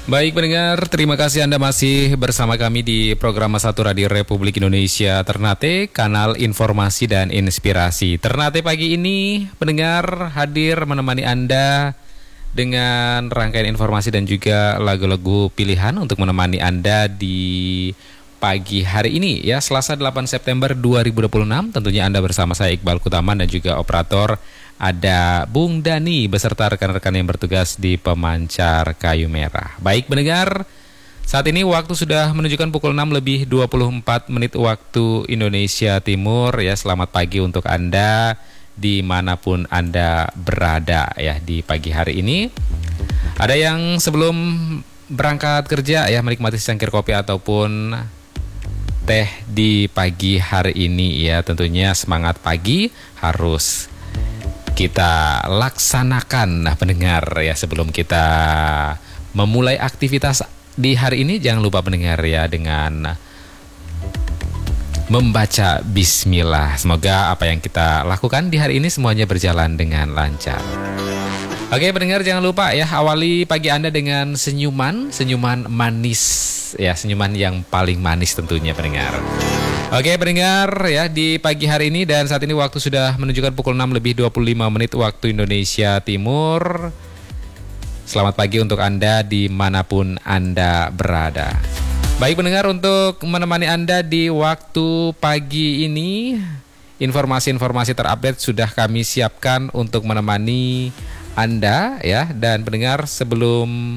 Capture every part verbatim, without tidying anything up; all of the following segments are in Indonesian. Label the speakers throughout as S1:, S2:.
S1: Baik pendengar, terima kasih Anda masih bersama kami di program satu Radio Republik Indonesia Ternate, kanal informasi dan inspirasi. Ternate pagi ini pendengar hadir menemani Anda dengan rangkaian informasi dan juga lagu-lagu pilihan untuk menemani Anda di pagi hari ini ya, Selasa delapan September dua ribu dua puluh enam. Tentunya Anda bersama saya Iqbal Kutaman dan juga operator ada Bung Dani beserta rekan-rekan yang bertugas di pemancar kayu merah. Baik pendengar, saat ini waktu sudah menunjukkan pukul enam lebih dua puluh empat menit waktu Indonesia Timur ya. Selamat pagi untuk Anda dimanapun Anda berada ya di pagi hari ini. Ada yang sebelum berangkat kerja ya menikmati secangkir kopi ataupun teh di pagi hari ini ya. Tentunya semangat pagi harus kita laksanakan. Nah pendengar ya, sebelum kita memulai aktivitas di hari ini, jangan lupa pendengar ya dengan membaca bismillah. Semoga apa yang kita lakukan di hari ini semuanya berjalan dengan lancar. Oke pendengar, jangan lupa ya, awali pagi Anda dengan senyuman, senyuman manis ya, senyuman yang paling manis tentunya pendengar. Oke pendengar ya, di pagi hari ini dan saat ini waktu sudah menunjukkan pukul enam lebih dua puluh lima menit waktu Indonesia Timur. Selamat pagi untuk Anda dimanapun Anda berada. Baik pendengar, untuk menemani Anda di waktu pagi ini, informasi-informasi terupdate sudah kami siapkan untuk menemani Anda ya. Dan pendengar, sebelum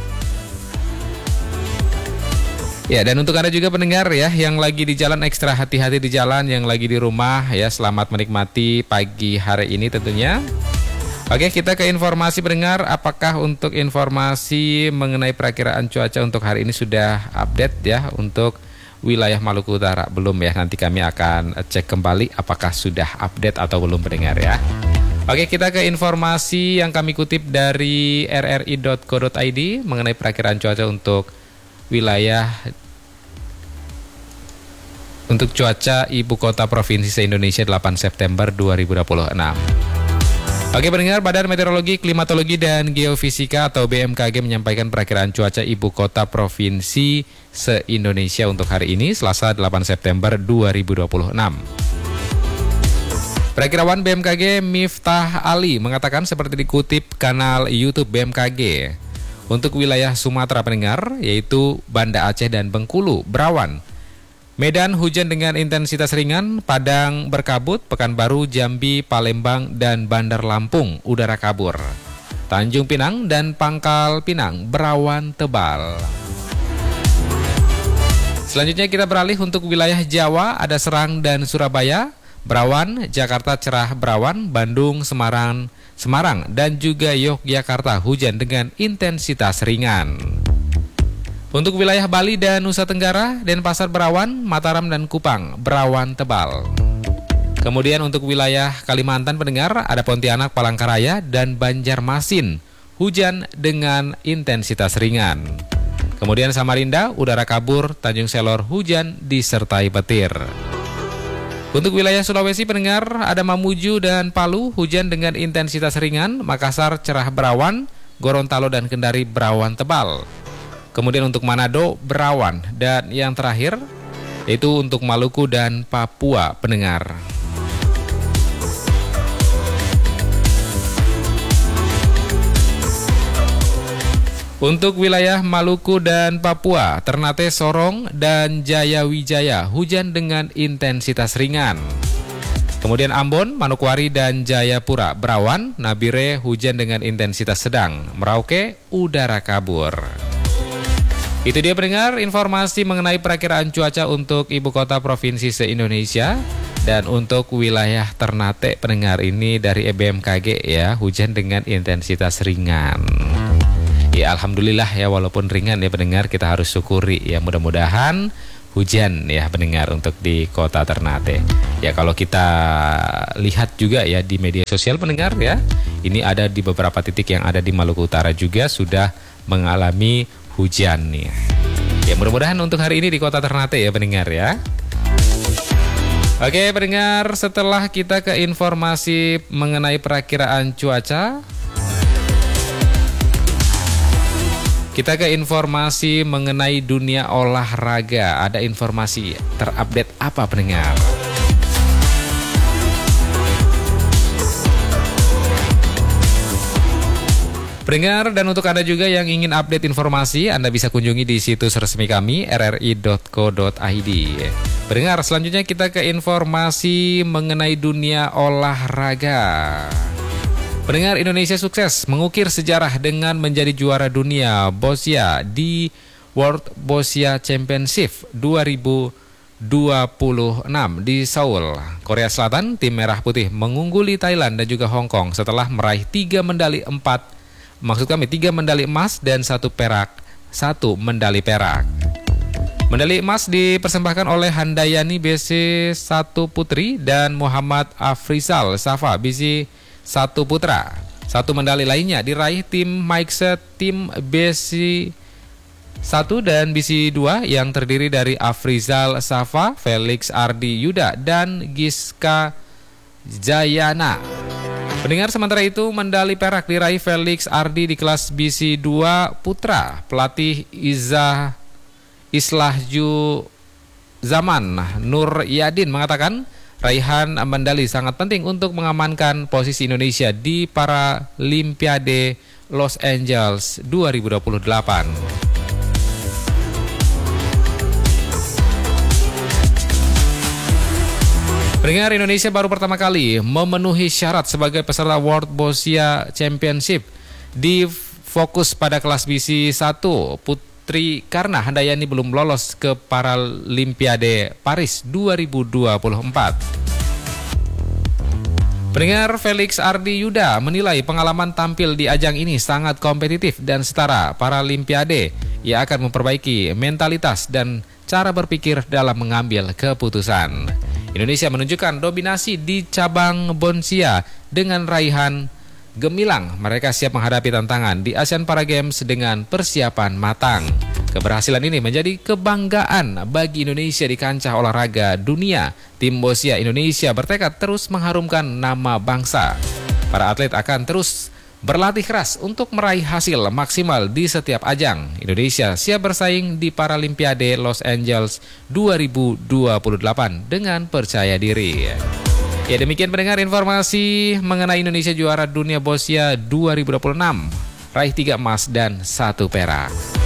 S1: ya, dan untuk Anda juga pendengar ya yang lagi di jalan, ekstra hati-hati di jalan, yang lagi di rumah ya, selamat menikmati pagi hari ini tentunya. Oke, kita ke informasi pendengar. Apakah untuk informasi mengenai perakiraan cuaca untuk hari ini sudah update ya untuk wilayah Maluku Utara? Belum ya, nanti kami akan cek kembali apakah sudah update atau belum pendengar ya. Oke, kita ke informasi yang kami kutip dari r r i dot co dot i d mengenai perakiraan cuaca untuk wilayah untuk cuaca ibu kota provinsi se-Indonesia delapan September dua ribu dua puluh enam. Oke pendengar, Badan Meteorologi, Klimatologi dan Geofisika atau B M K G menyampaikan perakiraan cuaca ibu kota provinsi se-Indonesia untuk hari ini Selasa delapan September dua ribu dua puluh enam. Perakirawan B M K G Miftah Ali mengatakan seperti dikutip kanal YouTube B M K G. Untuk wilayah Sumatera pendengar, yaitu Banda Aceh dan Bengkulu, berawan. Medan hujan dengan intensitas ringan, Padang berkabut, Pekanbaru, Jambi, Palembang, dan Bandar Lampung, udara kabur. Tanjung Pinang dan Pangkal Pinang, berawan tebal. Selanjutnya kita beralih untuk wilayah Jawa, ada Serang dan Surabaya, berawan, Jakarta cerah berawan, Bandung, Semarang, Semarang dan juga Yogyakarta hujan dengan intensitas ringan. Untuk wilayah Bali dan Nusa Tenggara, Denpasar berawan, Mataram dan Kupang berawan tebal. Kemudian untuk wilayah Kalimantan pendengar, ada Pontianak, Palangkaraya dan Banjarmasin hujan dengan intensitas ringan. Kemudian Samarinda udara kabur, Tanjung Selor hujan disertai petir. Untuk wilayah Sulawesi pendengar, ada Mamuju dan Palu hujan dengan intensitas ringan, Makassar cerah berawan, Gorontalo dan Kendari berawan tebal. Kemudian untuk Manado berawan, dan yang terakhir yaitu untuk Maluku dan Papua pendengar. Untuk wilayah Maluku dan Papua, Ternate, Sorong, dan Jayawijaya hujan dengan intensitas ringan. Kemudian Ambon, Manokwari, dan Jayapura berawan, Nabire hujan dengan intensitas sedang, Merauke udara kabur. Itu dia pendengar informasi mengenai perakiraan cuaca untuk ibu kota provinsi se-Indonesia. Dan untuk wilayah Ternate pendengar ini dari B M K G ya, hujan dengan intensitas ringan. Ya alhamdulillah ya, walaupun ringan ya pendengar, kita harus syukuri ya, mudah-mudahan hujan ya pendengar untuk di kota Ternate. Ya kalau kita lihat juga ya di media sosial pendengar ya, ini ada di beberapa titik yang ada di Maluku Utara juga sudah mengalami hujan nih. Ya mudah-mudahan untuk hari ini di kota Ternate ya pendengar ya. Oke pendengar, setelah kita ke informasi mengenai perakiraan cuaca, Kita ke informasi mengenai dunia olahraga. Ada informasi terupdate apa pendengar? Pendengar, dan untuk Anda juga yang ingin update informasi, Anda bisa kunjungi di situs resmi kami r r i dot co dot i d. Pendengar, selanjutnya kita ke informasi mengenai dunia olahraga. Pendengar, Indonesia sukses mengukir sejarah dengan menjadi juara dunia Boccia di World Boccia Championship dua ribu dua puluh enam di Seoul, Korea Selatan. Tim Merah Putih mengungguli Thailand dan juga Hong Kong setelah meraih tiga medali empat Maksud kami tiga medali emas dan satu perak, satu medali perak. Medali emas dipersembahkan oleh Handayani B C satu Putri dan Muhammad Afrizal Safa B C satu Putra. Satu medali lainnya diraih tim Mixed tim B C satu dan B C dua yang terdiri dari Afrizal Safa, Felix Ardi Yuda, dan Giska Jayana. Pendengar, sementara itu medali perak diraih Felix Ardi di kelas B C dua Putra. Pelatih Iza Islahju Zaman Nur Yadin mengatakan raihan medali sangat penting untuk mengamankan posisi Indonesia di Paralimpiade Los Angeles dua ribu dua puluh delapan. Pendengar, Indonesia baru pertama kali memenuhi syarat sebagai peserta World Boccia Championship di fokus pada kelas B C satu Putri karena Handayani belum lolos ke Paralimpiade Paris dua ribu dua puluh empat. Pendengar, Felix Ardi Yuda menilai pengalaman tampil di ajang ini sangat kompetitif dan setara Paralimpiade. Ia akan memperbaiki mentalitas dan cara berpikir dalam mengambil keputusan. Indonesia menunjukkan dominasi di cabang Boccia dengan raihan gemilang. Mereka siap menghadapi tantangan di Asian Para Games dengan persiapan matang. Keberhasilan ini menjadi kebanggaan bagi Indonesia di kancah olahraga dunia. Tim Boccia Indonesia bertekad terus mengharumkan nama bangsa. Para atlet akan terus berlatih keras untuk meraih hasil maksimal di setiap ajang. Indonesia siap bersaing di Paralimpiade Los Angeles dua ribu dua puluh delapan dengan percaya diri. Ya, demikian pendengar informasi mengenai Indonesia juara dunia Boccia dua ribu dua puluh enam, raih tiga emas dan satu perak.